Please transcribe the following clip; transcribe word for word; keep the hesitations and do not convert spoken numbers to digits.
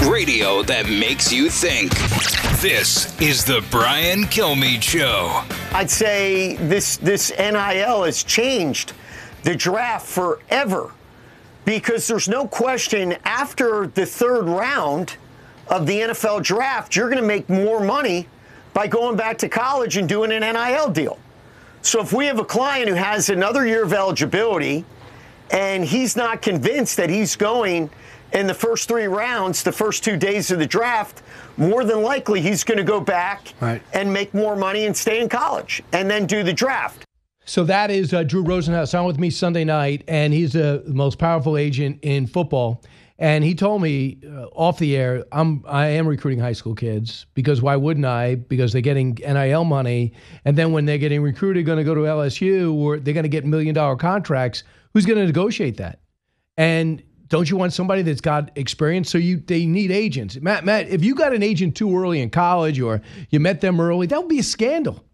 Radio that makes you think. This is the Brian Kilmeade Show. I'd say this, this N I L has changed the draft forever, because there's no question after the third round of the N F L draft, you're going to make more money by going back to college and doing an N I L deal. So if we have a client who has another year of eligibility and he's not convinced that he's going in the first three rounds, the first two days of the draft, more than likely he's going to go back right. and make more money and stay in college and then do the draft. So that is uh, Drew Rosenhaus on with me Sunday night, and he's the most powerful agent in football. And he told me uh, off the air, I'm I am recruiting high school kids, because why wouldn't I? Because they're getting N I L money, and then when they're getting recruited, going to go to L S U, or they're going to get million dollar contracts. Who's going to negotiate that? And don't you want somebody that's got experience? So you they need agents. Matt, Matt, if you got an agent too early in college, or you met them early, that would be a scandal.